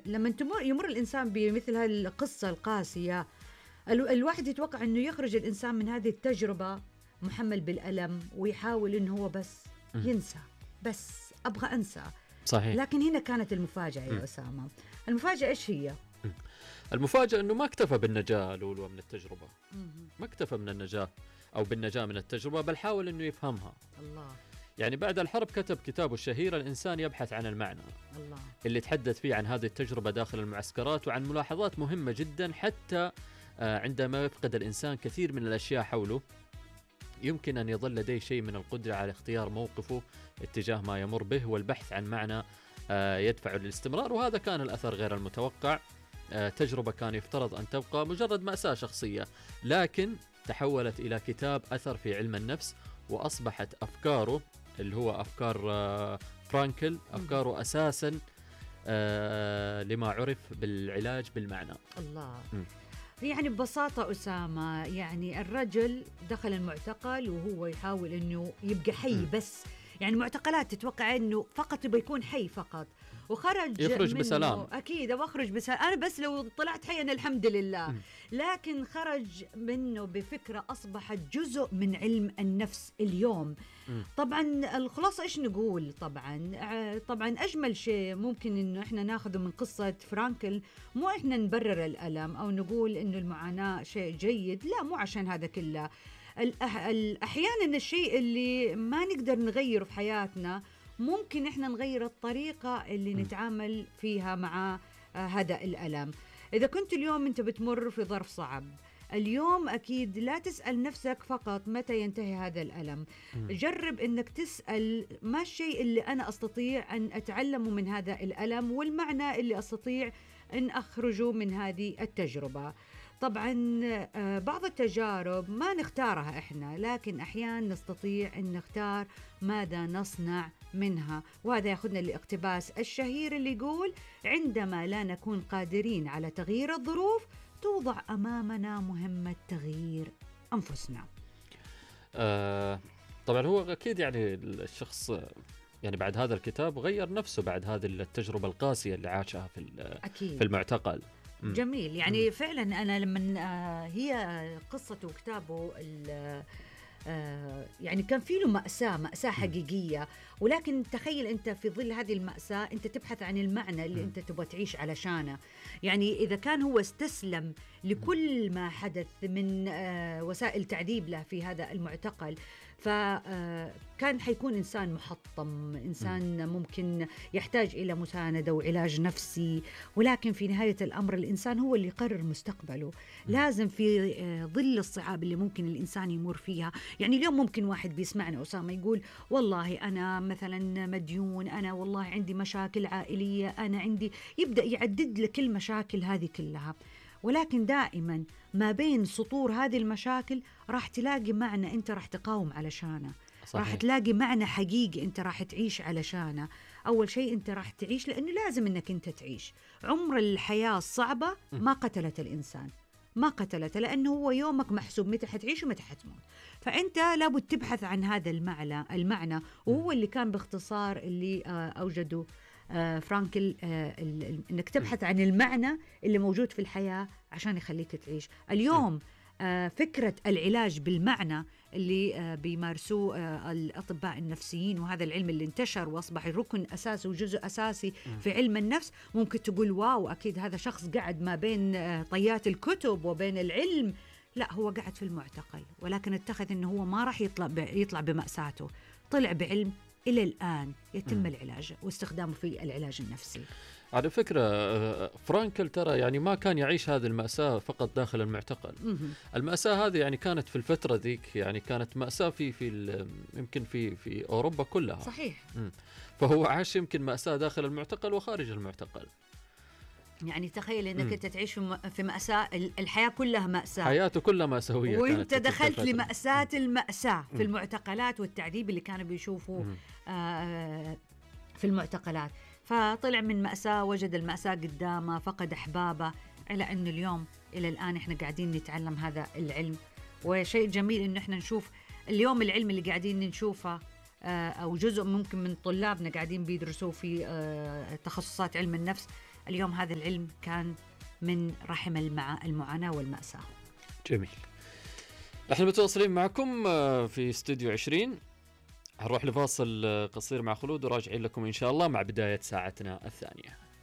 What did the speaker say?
لما يمر الإنسان بمثل هذه القصة القاسية، الواحد يتوقع أنه يخرج الإنسان من هذه التجربة محمل بالألم، ويحاول أنه هو بس ينسى، بس أبغى أنسى. صحيح. لكن هنا كانت المفاجأة يا أسامة. المفاجأة إيش هي؟ المفاجأة أنه ما اكتفى بالنجاة لولو من التجربة، ما اكتفى من النجاة أو بالنجاة من التجربة، بل حاول أنه يفهمها. الله. يعني بعد الحرب كتب كتابه الشهير الإنسان يبحث عن المعنى، الله. اللي تحدث فيه عن هذه التجربة داخل المعسكرات، وعن ملاحظات مهمة جدا حتى عندما يفقد الإنسان كثير من الأشياء حوله يمكن أن يظل لديه شيء من القدرة على اختيار موقفه اتجاه ما يمر به، والبحث عن معنى يدفعه للاستمرار. وهذا كان الأثر غير المتوقع. تجربة كان يفترض أن تبقى مجرد مأساة شخصية، لكن تحولت إلى كتاب أثر في علم النفس، وأصبحت أفكاره اللي هو أفكار فرانكل أفكاره أساسا لما عرف بالعلاج بالمعنى. الله. يعني ببساطة أسامة، يعني الرجل دخل المعتقل وهو يحاول أنه يبقى حي بس. يعني المعتقلات تتوقع أنه فقط بيكون حي فقط، وخرج يخرج منه بسلام. أكيد وأخرج بسلام، أنا بس لو طلعت حي أنا الحمد لله. لكن خرج منه بفكرة أصبحت جزء من علم النفس اليوم. طبعا الخلاصة إيش نقول؟ طبعا أجمل شيء ممكن إنه إحنا ناخذه من قصة فرانكل، مو إحنا نبرر الألم أو نقول إنه المعاناة شيء جيد، لا، مو عشان هذا كله. أحيانا الشيء اللي ما نقدر نغيره في حياتنا ممكن إحنا نغير الطريقة اللي نتعامل فيها مع هذا الألم. إذا كنت اليوم أنت بتمر في ظرف صعب، اليوم أكيد لا تسأل نفسك فقط متى ينتهي هذا الألم. جرب أنك تسأل ما الشيء اللي أنا أستطيع أن أتعلمه من هذا الألم، والمعنى اللي أستطيع أن أخرجه من هذه التجربة. طبعا بعض التجارب ما نختارها إحنا، لكن أحيانا نستطيع أن نختار ماذا نصنع منها. وهذا يأخذنا للاقتباس الشهير اللي يقول: عندما لا نكون قادرين على تغيير الظروف توضع أمامنا مهمة تغيير أنفسنا. طبعا هو أكيد يعني الشخص يعني بعد هذا الكتاب غير نفسه بعد هذه التجربة القاسية اللي عاشها في المعتقل. جميل. يعني فعلا أنا لما هي قصته وكتابه يعني كان فيه له مأساة حقيقية، ولكن تخيل أنت في ظل هذه المأساة أنت تبحث عن المعنى اللي أنت تبغى تعيش علشانه. يعني إذا كان هو استسلم لكل ما حدث من وسائل تعذيب له في هذا المعتقل، فكان حيكون إنسان محطم، إنسان ممكن يحتاج إلى مساندة وعلاج نفسي. ولكن في نهاية الأمر الإنسان هو اللي يقرر مستقبله. لازم في ظل الصعاب اللي ممكن الإنسان يمر فيها. يعني اليوم ممكن واحد بيسمعنا أسامة يقول: والله أنا مثلا مديون، أنا والله عندي مشاكل عائلية، أنا عندي، يبدأ يعدد لك المشاكل هذه كلها. ولكن دائما ما بين سطور هذه المشاكل راح تلاقي معنى أنت راح تقاوم علشانه. راح تلاقي معنى حقيقي أنت راح تعيش علشانه. أول شيء أنت راح تعيش لأنه لازم أنك أنت تعيش. عمر الحياة الصعبة ما قتلت الإنسان، ما قتلته، لأنه هو يومك محسوب متى حتعيش ومتى حتموت. فأنت لابد تبحث عن هذا المعنى، وهو اللي كان باختصار اللي أوجده فرانكل، إنك تبحث عن المعنى اللي موجود في الحياة عشان يخليك تعيش. اليوم فكرة العلاج بالمعنى اللي بيمارسوه الأطباء النفسيين، وهذا العلم اللي انتشر وأصبح ركن أساسي وجزء أساسي في علم النفس، ممكن تقول واو أكيد هذا شخص قاعد ما بين طيات الكتب وبين العلم. لا، هو قاعد في المعتقل، ولكن اتخذ أنه هو ما راح يطلع بمأساته، طلع بعلم إلى الآن يتم العلاج واستخدامه في العلاج النفسي. على فكرة فرانكل ترى يعني ما كان يعيش هذه المأساة فقط داخل المعتقل. المأساة هذه يعني كانت في الفترة ذيك، يعني كانت مأساة يمكن في أوروبا كلها. صحيح. فهو عاش يمكن مأساة داخل المعتقل وخارج المعتقل. يعني تخيل انك انت تعيش في مأساة، الحياة كلها مأساة، حياته كلها مأساوية، وانت دخلت لمأساة المأساة في المعتقلات والتعذيب اللي كانوا بيشوفوا في المعتقلات. فطلع من مأساة وجد المأساة قدامه، فقد أحبابه، إلى أن اليوم إلى الآن إحنا قاعدين نتعلم هذا العلم. وشيء جميل إنه إحنا نشوف اليوم العلم اللي قاعدين نشوفه أو جزء ممكن من طلابنا قاعدين بيدرسوا في تخصصات علم النفس، اليوم هذا العلم كان من رحم المعاناة والمأساة. جميل. احنا متواصلين معكم في استوديو 20. هنروح لفاصل قصير مع خلود وراجعين لكم إن شاء الله مع بداية ساعتنا الثانية.